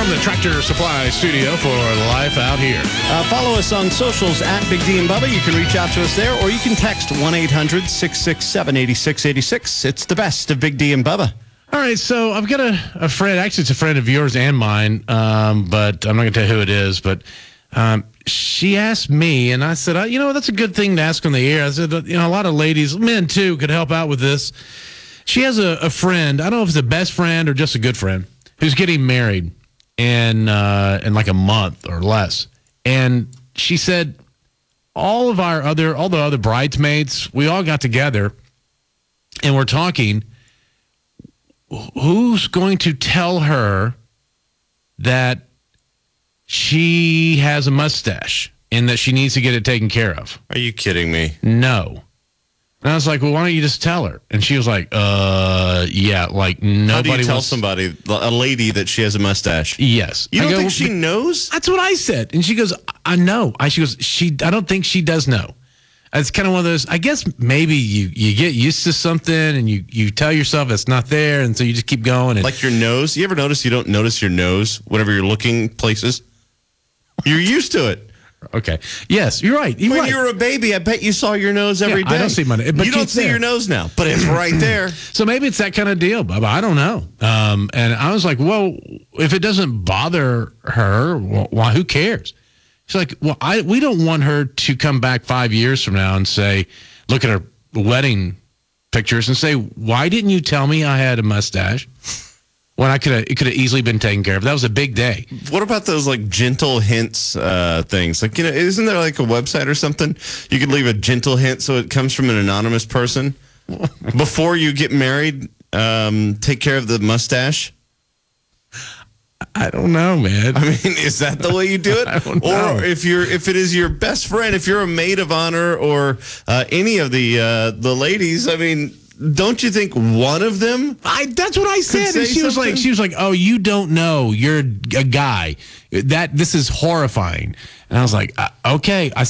from the Tractor Supply Studio for Life Out Here. Follow us on socials at Big D and Bubba. You can reach out to us there, or you can text 1-800-667-8686. It's the best of Big D and Bubba. All right, so I've got a friend. Actually, it's a friend of yours and mine, but I'm not going to tell you who it is. But she asked me, and I said, that's a good thing to ask on the air. I said, a lot of ladies, men too, could help out with this. She has a friend. I don't know if it's a best friend or just a good friend who's getting married in like a month or less. And she said all the other bridesmaids, we all got together and we're talking. Who's going to tell her that she has a mustache and that she needs to get it taken care of? Are you kidding me? No. And I was like, well, why don't you just tell her? And she was like, yeah, like nobody. How do you tell wants... somebody, a lady, that she has a mustache? Yes. You don't think she knows? That's what I said. And she goes, I know. She goes, I don't think she does know. It's kind of one of those, I guess maybe you get used to something and you tell yourself it's not there, and so you just keep going. And, like your nose? You ever notice you don't notice your nose whenever you're looking places? You're used to it. Okay. Yes, you're right. When you were a baby, I bet you saw your nose every day. I don't see my nose. But you don't see your nose now, but it's right there. So maybe it's that kind of deal, Bubba. I don't know. And I was like, well, if it doesn't bother her, why? Who cares? She's like, well, we don't want her to come back 5 years from now and say, look at her wedding pictures and say, why didn't you tell me I had a mustache? When it could have easily been taken care of. That was a big day. What about those like gentle hints things? Like, isn't there like a website or something? You could leave a gentle hint so it comes from an anonymous person. Before you get married, take care of the mustache. I don't know, man. I mean, is that the way you do it? I don't know. Or if it is your best friend, if you're a maid of honor or any of the ladies, I mean, don't you think one of them? That's what I said. And she was like, "Oh, you don't know. You're a guy. This is horrifying." And I was like, "Okay."